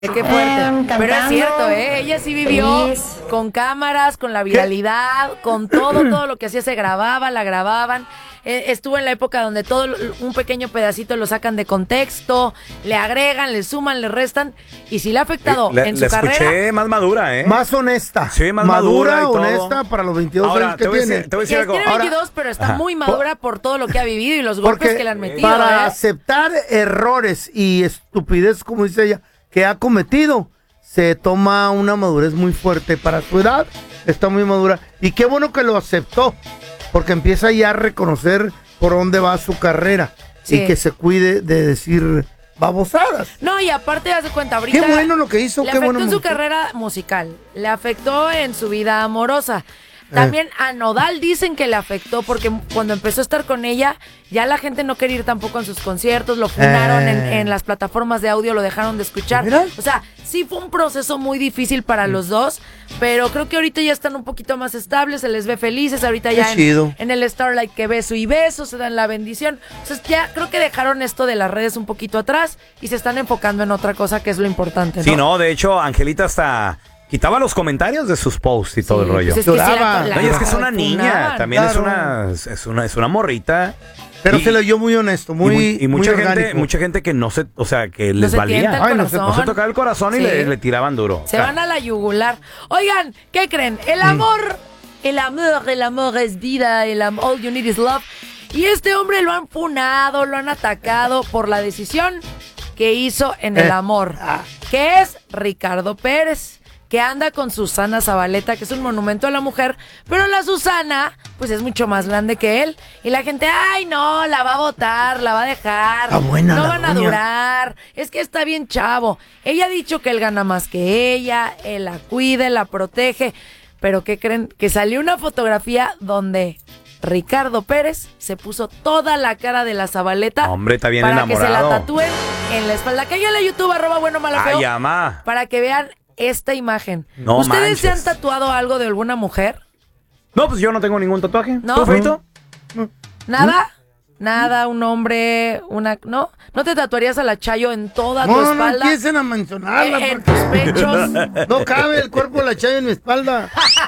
Qué fuerte. Pero es cierto, ella sí vivió con cámaras, con la viralidad, con todo lo que hacía se grababa, la grababan. Estuvo en la época donde un pequeño pedacito lo sacan de contexto, le agregan, le suman, le restan, y sí le ha afectado en su carrera. La escuché más madura, Más honesta. Sí, más madura, honesta para los 22 años que tiene. Te voy a decir algo. Tiene 22, pero está muy madura por todo lo que ha vivido y los golpes que le han metido. Para aceptar errores y estupidez, como dice ella, que ha cometido, se toma una madurez muy fuerte. Para su edad, está muy madura. Y qué bueno que lo aceptó, porque empieza ya a reconocer por dónde va su carrera y que se cuide de decir babosadas. No, y aparte, haz de cuenta, ahorita... Qué bueno lo que hizo, le qué bueno. Le afectó en su carrera musical, le afectó en su vida amorosa. También a Nodal dicen que le afectó porque cuando empezó a estar con ella, ya la gente no quería ir tampoco en sus conciertos, lo funaron en las plataformas de audio, lo dejaron de escuchar. O sea, sí fue un proceso muy difícil para los dos, pero creo que ahorita ya están un poquito más estables, se les ve felices, ahorita ya en el Starlight que beso y beso, se dan la bendición. O sea, ya creo que dejaron esto de las redes un poquito atrás y se están enfocando en otra cosa que es lo importante, ¿no? Sí, no, de hecho, Angelita hasta... quitaba los comentarios de sus posts y todo el rollo. Pues es que es una niña, también es una morrita. Pero se le oyó muy honesto, muy mucha gente que no se, o sea, que les valía. No se tocaba el corazón y le tiraban duro. Se van a la yugular. Oigan, ¿qué creen? El amor es vida, all you need is love. Y este hombre lo han funado, lo han atacado por la decisión que hizo en el amor, que es Ricardo Pérez, que anda con Susana Zabaleta, que es un monumento a la mujer, pero la Susana, pues es mucho más grande que él. Y la gente, ay, no, la va a botar, la va a dejar. Está buena, no van a durar. Es que está bien chavo. Ella ha dicho que él gana más que ella, él la cuida, la protege. Pero ¿qué creen? Que salió una fotografía donde Ricardo Pérez se puso toda la cara de la Zabaleta. Hombre, está bien para enamorado. Que se la tatúen en la espalda. Caigan a YouTube, @buenomalafeo. Ay, ama. Para que vean esta imagen. No ¿Ustedes manches. se han tatuado algo de alguna mujer? No, pues yo no tengo ningún tatuaje. ¿No? ¿Tú, Feito? ¿Nada? Nada, un hombre, ¿no? ¿No te tatuarías a la Chayo en toda tu espalda? No empiecen a mencionarla. En tus pechos. No cabe el cuerpo de la Chayo en mi espalda.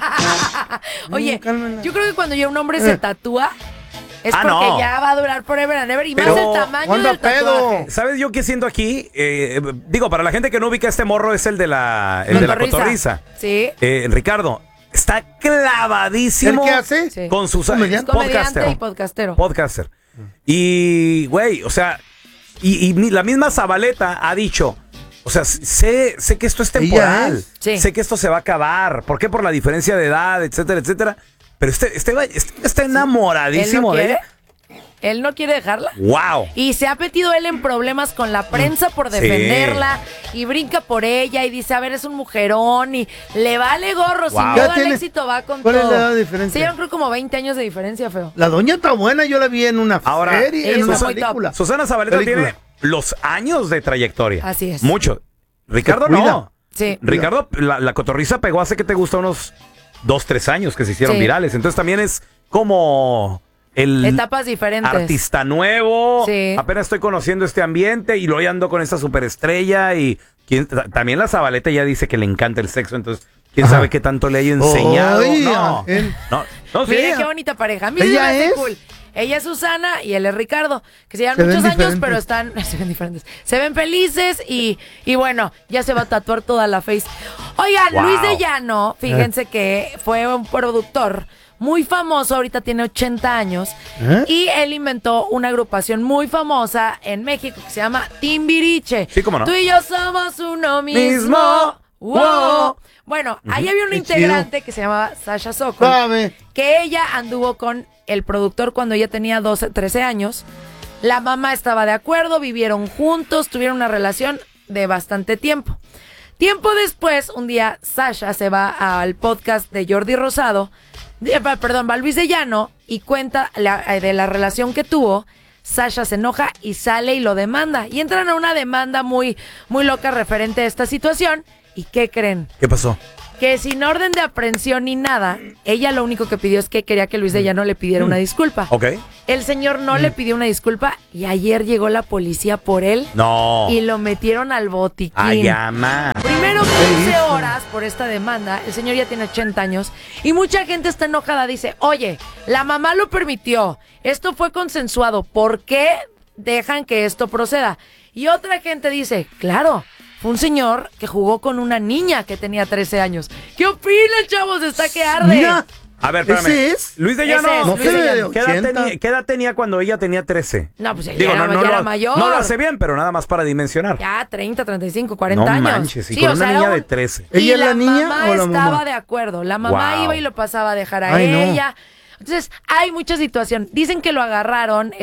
Oye, yo creo que cuando ya un hombre se tatúa, es porque ya va a durar forever and ever. Y más el tamaño del tatuaje. ¿Sabes yo qué siento aquí? Digo, para la gente que no ubica, este morro es el de la cotorriza. Sí. Ricardo, está clavadísimo. ¿El qué hace? Sí. Con sus comediante y podcastero. Podcaster. Y, güey, o sea, y la misma Zabaleta ha dicho, o sea, sé que esto es temporal. Sí. Sé que esto se va a acabar. ¿Por qué? Por la diferencia de edad, etcétera, etcétera. Pero este está enamoradísimo de ella. Él no quiere dejarla. ¡Wow! Y se ha metido él en problemas con la prensa por defenderla. Y brinca por ella y dice, a ver, es un mujerón. Y le vale gorro. Sin todo el éxito va con ¿Cuál todo. es la edad de diferencia? Sí, yo creo como 20 años de diferencia, feo. La doña está buena, yo la vi en una serie, en una película. Susana Zabaleta tiene los años de trayectoria. Así es. Mucho. Ricardo no. Sí. Ricardo, la cotorriza pegó hace que te gusta unos 2-3 años que se hicieron virales. Entonces también es como etapas diferentes. Artista nuevo. Sí. Apenas estoy conociendo este ambiente y luego ando con esta superestrella. Y también la Zabaleta ya dice que le encanta el sexo. Entonces, quién sabe qué tanto le haya enseñado. No, sí. Mira qué bonita pareja. A mí sí me hace cool. Ella es Susana y él es Ricardo, que se llevan muchos años, pero se ven diferentes. Se ven felices y bueno, ya se va a tatuar toda la face. Oigan, Luis de Llano, fíjense que fue un productor muy famoso, ahorita tiene 80 años, y él inventó una agrupación muy famosa en México que se llama Timbiriche. Sí, cómo no. Tú y yo somos uno mismo. ¡Wow! Bueno, ahí había una integrante que se llamaba Sasha Sokol, que ella anduvo con el productor cuando ella tenía 12, 13 años. La mamá estaba de acuerdo, vivieron juntos, tuvieron una relación de bastante tiempo. Tiempo después, un día Sasha se va al podcast de Jordi Rosado, va Luis de Llano y cuenta de la relación que tuvo. Sasha se enoja y sale y lo demanda. Y entran a una demanda muy, muy loca referente a esta situación. ¿Y qué creen? ¿Qué pasó? que sin orden de aprehensión ni nada, ella lo único que pidió es que quería que Luis de Llano le pidiera una disculpa. Ok. El señor no le pidió una disculpa y ayer llegó la policía por él. No. Y lo metieron al botiquín. Ay, ama. Primero 15 horas por esta demanda. El señor ya tiene 80 años. Y mucha gente está enojada. Dice, oye, la mamá lo permitió. Esto fue consensuado. ¿Por qué dejan que esto proceda? Y otra gente dice, claro, fue un señor que jugó con una niña que tenía 13 años. ¿Qué opinan, chavos? Está que arde. Mira. A ver, espérame. ¿Ese es? Luis de Llano. Ese es, No Luis se de ve Llano. de ¿Qué edad tenía cuando ella tenía 13? No, pues ella Digo, era, no, ya no era lo, mayor. no lo hace bien, pero nada más para dimensionar. Ya, 30, 35, 40 No años. manches, y con una niña de 13. Y ¿Ella es la niña mamá o la estaba mamá? de acuerdo. La mamá Wow. iba y lo pasaba a dejar a Ay, no. ella. Entonces, hay mucha situación. Dicen que lo agarraron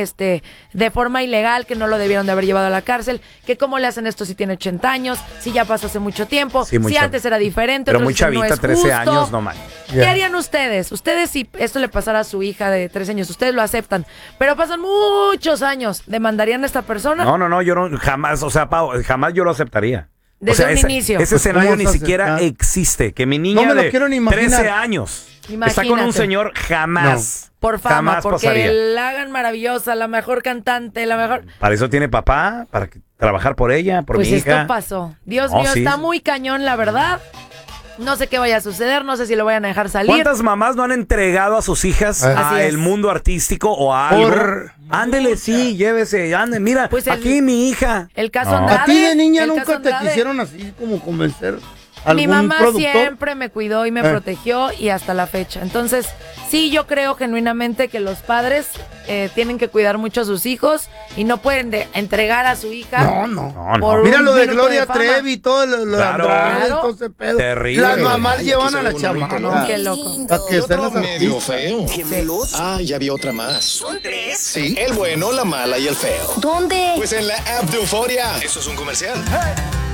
de forma ilegal, que no lo debieron de haber llevado a la cárcel, que cómo le hacen esto si tiene 80 años, si ya pasó hace mucho tiempo, Sí, muy si chav- antes era diferente. Pero otros muy dicen, no chavita, es 13 justo. años, no man. ¿Qué Ya. harían ustedes? Ustedes, si esto le pasara a su hija de 13 años, ustedes lo aceptan, pero pasan muchos años, ¿demandarían a esta persona? No, yo no, jamás, o sea, Pau, jamás yo lo aceptaría. Desde o sea, un inicio. Ese Pues, escenario ¿cómo ni vas a siquiera aceptar? existe. Que mi niña No me lo de quiero ni imaginar. 13 años está con un Imagínate. señor, jamás. Por fama, jamás porque pasaría. la hagan maravillosa, la mejor cantante, la mejor... Para eso tiene papá, para trabajar por ella, por Pues mi esto hija. pasó. Dios No, mío, sí, está sí. muy cañón, la verdad. No sé qué vaya a suceder, no sé si lo vayan a dejar salir. ¿Cuántas mamás no han entregado a sus hijas Así a es. el mundo artístico o a algo? Por- Ándele, sí, llévese, ande, mira, Pues aquí mi hija. El caso No. Andrade. ¿A ti de niña el nunca caso te Andrade. quisieron así como convencer algún Mi mamá productor? siempre me cuidó y me protegió y hasta la fecha. Entonces, sí, yo creo genuinamente que los padres tienen que cuidar mucho a sus hijos y no pueden entregar a su hija. No, no. No, no. Por Mira un lo de minuto Gloria fama. Trevi y todo lo de Claro. Andrade, Claro. todo ese pedo. Terrible. Las mamás Ay, llevan aquí a se la ve uno rico, chamaca. ¿no? Qué loco. Para que sean las Medio artistas. feo. Gemelos. Ah, ya vi otra más. ¿Son tres? Sí, el bueno, la mala y el feo. ¿Dónde? Pues en la app de Euforia. Eso es un comercial.